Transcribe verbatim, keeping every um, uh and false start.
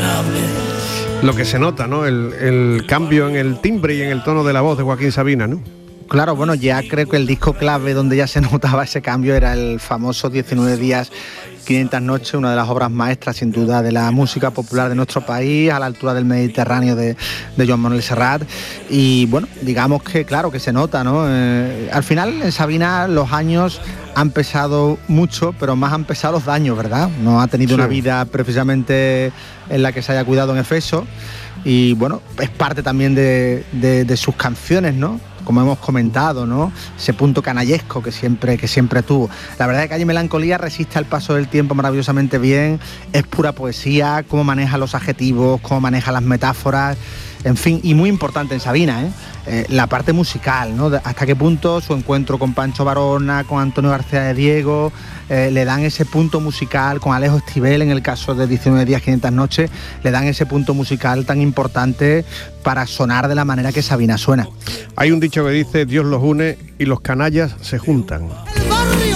Lo que se nota, ¿no? El, el cambio en el timbre y en el tono de la voz de Joaquín Sabina, ¿no? Claro, bueno, ya creo que el disco clave donde ya se notaba ese cambio era el famoso diecinueve días, quinientas noches, una de las obras maestras sin duda de la música popular de nuestro país, a la altura del Mediterráneo de, de Joan Manuel Serrat. Y bueno, digamos que claro que se nota, ¿no? Eh, al final en Sabina los años han pesado mucho, pero más han pesado los daños, ¿verdad? No ha tenido sí. una vida precisamente en la que se haya cuidado en exceso. Y bueno, es parte también de, de, de sus canciones, ¿no? Como hemos comentado, ¿no? Ese punto canallesco que siempre, que siempre tuvo. La verdad es que Calle Melancolía resiste al paso del tiempo maravillosamente bien, es pura poesía, cómo maneja los adjetivos, cómo maneja las metáforas, en fin, y muy importante en Sabina, ¿eh? Eh, la parte musical, ¿no? Hasta qué punto su encuentro con Pancho Varona, con Antonio García de Diego, eh, le dan ese punto musical, con Alejo Esquivel en el caso de diecinueve días, quinientas noches, le dan ese punto musical tan importante para sonar de la manera que Sabina suena. Hay un dicho que dice: Dios los une y los canallas se juntan.